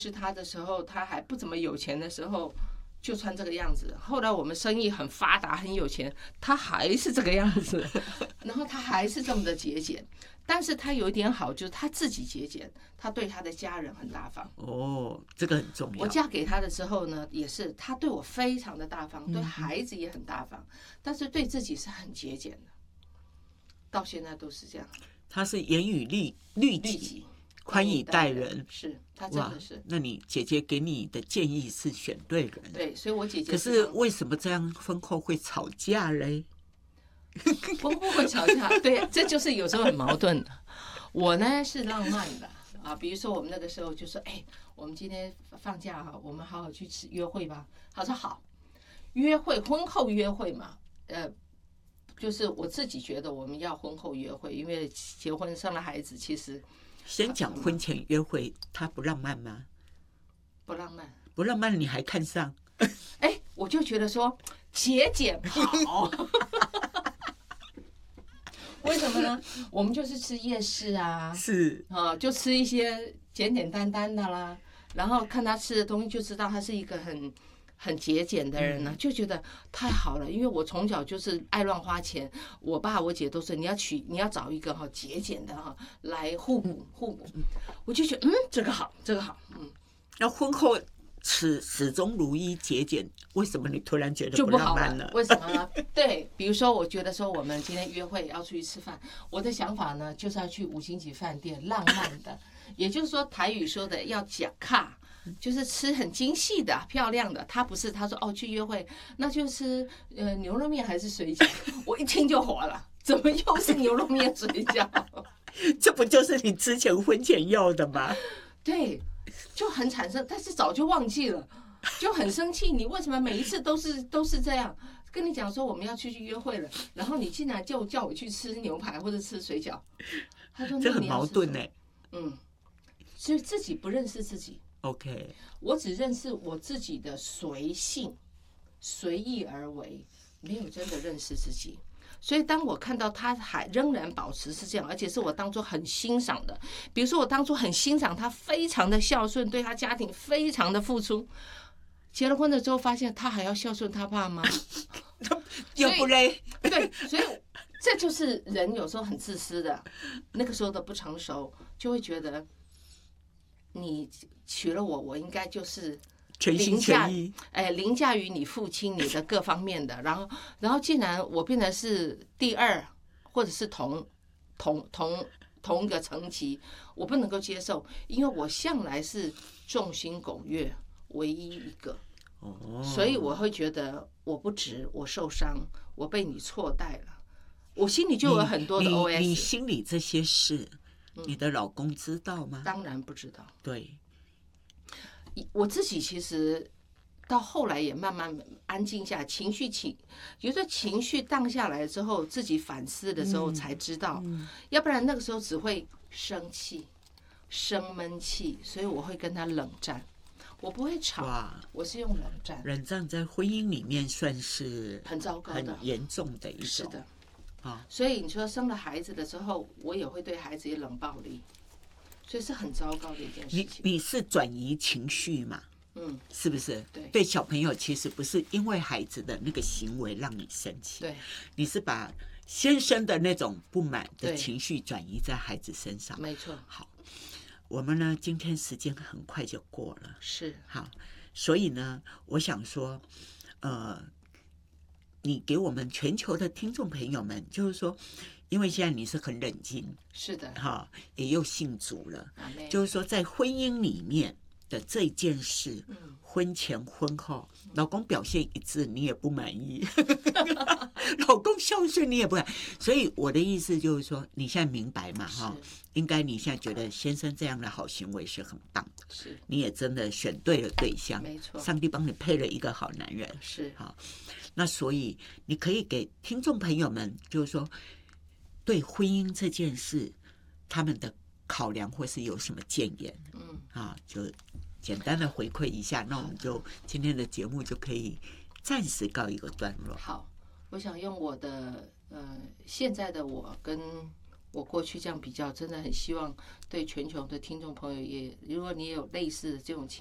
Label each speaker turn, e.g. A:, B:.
A: 是他的时候，他还不怎么有钱的时候，就穿这个样子。后来我们生意很发达，很有钱，他还是这个样子，然后他还是这么的节俭。但是他有一点好，就是他自己节俭，他对他的家人很大方。
B: 哦，这个很重要。
A: 我嫁给他的时候呢，也是他对我非常的大方，对孩子也很大方，但是对自己是很节俭的。到现在都是这样。
B: 他是严以律己，宽以待人，
A: 是他真的是。
B: 那你姐姐给你的建议是选对人。
A: 对，所以我姐姐。
B: 可是为什么这样婚后会吵架嘞？
A: 婚后会吵架，对，这就是有时候很矛盾的。我呢是浪漫的啊，比如说我们那个时候就说，我们今天放假哈，我们好好去约会吧。他说好，约会婚后约会嘛，就是我自己觉得我们要婚后约会，因为结婚生了孩子，其实
B: 先讲婚前约会，他不浪漫吗？
A: 不浪漫，
B: 不浪漫，你还看上？
A: 我就觉得说节俭好。为什么呢？我们就是吃夜市啊，
B: 是
A: 啊，就吃一些简简单单的啦，然后看他吃的东西就知道他是一个很节俭的人呢，就觉得太好了。因为我从小就是爱乱花钱，我爸我姐都说你要找一个节俭的来互补，我就觉得这个好，
B: 那婚后始终如一节俭，为什么你突然觉得
A: 就不好
B: 浪漫了？
A: 为什么呢？对，比如说我觉得说我们今天约会要出去吃饭，我的想法呢就是要去5星级饭店，浪漫的，也就是说台语说的要假卡。就是吃很精细的、漂亮的，他不是他说去约会，那就吃牛肉面还是水饺？我一听就火了，怎么又是牛肉面水饺？
B: 这不就是你之前婚前要的吗？
A: 对，就很产生，但是早就忘记了，就很生气。你为什么每一次都是这样？跟你讲说我们要去约会了，然后你竟然就叫我去吃牛排或者吃水饺？他说
B: 这很矛盾呢。
A: 所以自己不认识自己。
B: OK，
A: 我只认识我自己的随性、随意而为，没有真的认识自己。所以当我看到他还仍然保持是这样，而且是我当初很欣赏的，比如说我当初很欣赏他非常的孝顺，对他家庭非常的付出，结了婚了之后发现他还要孝顺他爸妈，
B: 又不嘞？
A: 对，所以这就是人有时候很自私的，那个时候的不成熟，就会觉得你娶了我，我应该就是
B: 全心全意，
A: 凌驾于你父亲你的各方面的，然后既然我变成是第二，或者是同一个层级，我不能够接受，因为我向来是众星拱月唯一一个，所以我会觉得我不值，我受伤，我被你错待了，我心里就有很多的 OS。
B: 你心里这些事，你的老公知道吗？
A: 当然不知道。
B: 对。
A: 我自己其实到后来也慢慢安静下，有时候情绪荡下来之后，自己反思的时候才知道，要不然那个时候只会生气、生闷气，所以我会跟他冷战，我不会吵，我是用冷战。
B: 冷战在婚姻里面算是
A: 很糟糕的、
B: 很严重的一种。
A: 是的，所以你说生了孩子的时候，我也会对孩子也冷暴力。所以是很糟糕的一件事情。
B: 你是转移情绪嘛？是不是？对小朋友其实不是因为孩子的那个行为让你生气，
A: 对，
B: 你是把先生的那种不满的情绪转移在孩子身上。
A: 没错。
B: 好，我们呢今天时间很快就过了，
A: 是
B: 好，所以呢，我想说，你给我们全球的听众朋友们，就是说。因为现在你是很冷静，
A: 是的，
B: 也又信主了，就是说在婚姻里面的这件事，婚前婚后，老公表现一致你也不满意，老公孝顺你也不满意，所以我的意思就是说，你现在明白嘛？应该你现在觉得先生这样的好行为是很棒的，
A: 是，
B: 你也真的选对了对象，
A: 没错，
B: 上帝帮你配了一个好男人，
A: 是
B: 好，那所以你可以给听众朋友们，就是说。对婚姻这件事，他们的考量或是有什么建言？就简单的回馈一下，那我们就今天的节目就可以暂时告一个段落。
A: 好，我想用我的现在的我跟我过去这样比较，真的很希望对全球的听众朋友也，如果你也有类似的这种情